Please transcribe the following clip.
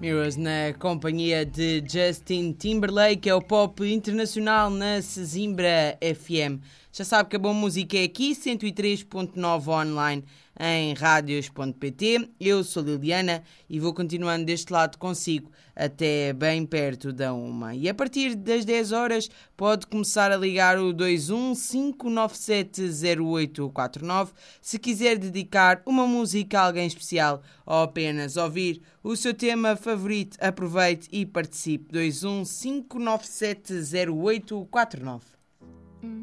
Mirrors na companhia de Justin Timberlake, é o pop internacional na Sesimbra FM. Já sabe que a boa música é aqui, 103.9 online em radios.pt. Eu sou Liliana e vou continuando deste lado consigo até bem perto da 1. E a partir das 10 horas pode começar a ligar o 215970849 se quiser dedicar uma música a alguém especial ou apenas ouvir o seu tema favorito. Aproveite e participe. 215970849.